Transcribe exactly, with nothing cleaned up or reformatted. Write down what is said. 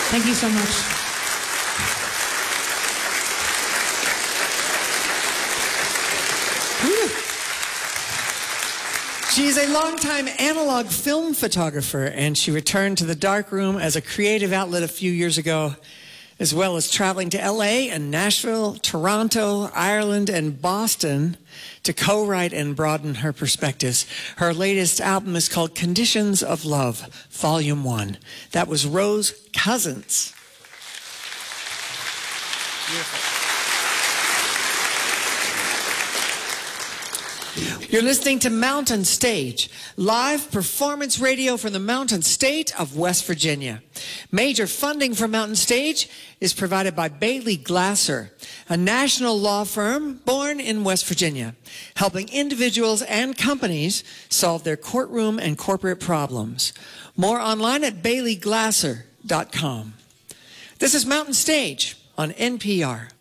Thank you so much. She is a longtime analog film photographer, and she returned to the darkroom as a creative outlet a few years ago, as well as traveling to L A and Nashville, Toronto, Ireland, and Boston to co-write and broaden her perspectives. Her latest album is called Conditions of Love, Volume one. That was Rose Cousins. Beautiful. You're listening to Mountain Stage, live performance radio from the Mountain State of West Virginia. Major funding for Mountain Stage is provided by Bailey Glasser, a national law firm born in West Virginia, helping individuals and companies solve their courtroom and corporate problems. More online at bailey glasser dot com. This is Mountain Stage on N P R.